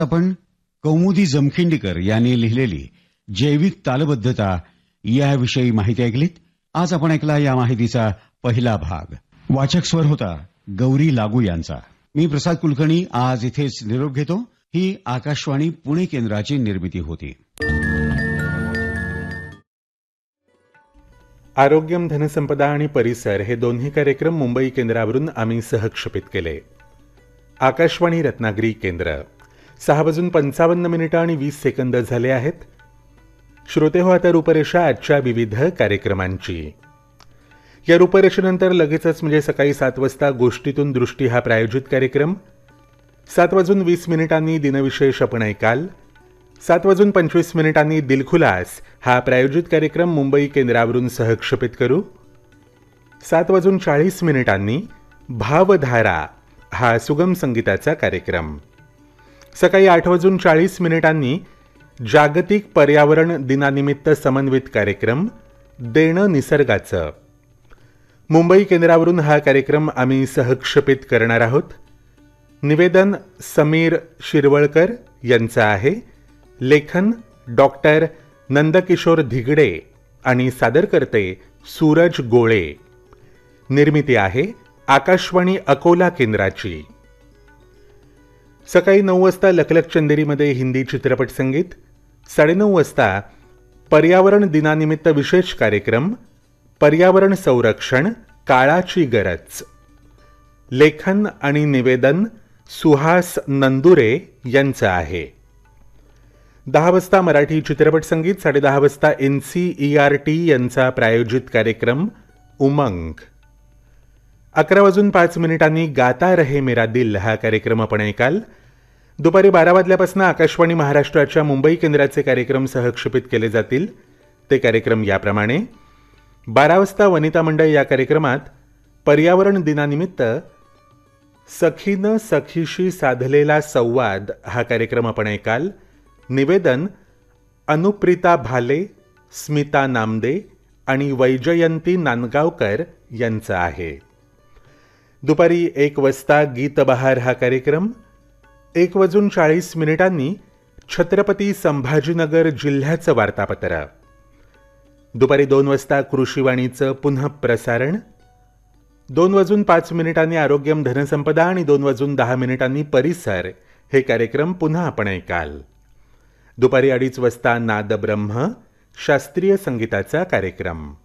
आपण कौमुदी जमखिंडीकर यांनी लिहिलेली जैविक तालबद्धता याविषयी माहिती ऐकलीत. आज आपण ऐकला या माहितीचा पहिला भाग. वाचक स्वर होता गौरी लागू यांचा. मी प्रसाद कुलकर्णी आज इथेच निरोप घेतो. ही आकाशवाणी पुणे केंद्राची निर्मिती होती. आरोग्यम, धनसंपदा आणि परिसर हे दोन्ही कार्यक्रम मुंबई केंद्रावरून आम्ही सहक्षेपित केले. आकाशवाणी रत्नागिरी केंद्र 6:55 आणि 20 झाले आहेत. श्रोते हो, आता रूपरेषा आजच्या विविध कार्यक्रमांची. या रूपरेषेनंतर लगेचच म्हणजे सकाळी 7 वाजता गोष्टीतून दृष्टी हा प्रायोजित कार्यक्रम. 7:20 दिनविशेष आपण ऐकाल. 7:25 दिलखुलास हा प्रायोजित कार्यक्रम मुंबई केंद्रावरून सहक्षेपित करू. 7:40 भावधारा हा सुगम संगीताचा कार्यक्रम. सकाळी 8:40 जागतिक पर्यावरण दिनानिमित्त समन्वित कार्यक्रम देणं निसर्गाचं. मुंबई केंद्रावरून हा कार्यक्रम आम्ही सहक्षेपित करणार आहोत. निवेदन समीर शिरवळकर यांचं आहे. लेखन डॉक्टर नंदकिशोर धिगडे आणि सादरकर्ते सूरज गोळे. निर्मिती आहे आकाशवाणी अकोला केंद्राची. सकाळी 9 वाजता लखलख चंदेरीमध्ये हिंदी चित्रपट संगीत. 9:30 वाजता पर्यावरण दिनानिमित्त विशेष कार्यक्रम पर्यावरण संरक्षण काळाची गरज. लेखन आणि निवेदन सुहास नंदुरे यांचं आहे. 10 वाजता मराठी चित्रपट संगीत. 10:30 वाजता NCERT यांचा प्रायोजित कार्यक्रम उमंग. 11:05 गाता रहे मेरा दिल हा कार्यक्रम आपण ऐकाल. दुपारी 12 वाजल्यापासून आकाशवाणी महाराष्ट्राच्या मुंबई केंद्राचे कार्यक्रम सहक्षेपित केले जातील. ते कार्यक्रम याप्रमाणे. 12 वाजता वनिता मंडळ या कार्यक्रमात पर्यावरण दिनानिमित्त सखीनं सखीशी साधलेला संवाद हा कार्यक्रम आपण ऐकाल. निवेदन अनुप्रिता भाले, स्मिता नामदे आणि वैजयंती नांदगावकर यांचं आहे. दुपारी 1 वाजता गीतबहार हा कार्यक्रम. 1:40 छत्रपती संभाजीनगर जिल्ह्याचं वार्तापत्र. दुपारी 2 वाजता कृषीवाणीचं पुनः प्रसारण. 2:05 आरोग्यम, धनसंपदा आणि 2:10 परिसर हे कार्यक्रम पुन्हा आपण ऐकाल. दुपारी 2:30 वाजता नादब्रह्म शास्त्रीय संगीताचा कार्यक्रम.